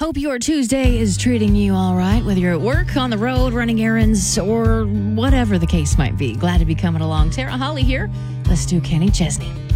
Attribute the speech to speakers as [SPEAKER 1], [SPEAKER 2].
[SPEAKER 1] Hope your Tuesday is treating you all right, whether you're at work, on the road, running errands, or whatever the case might be. Glad to be coming along. Tara Holly here. Let's do Kenny Chesney.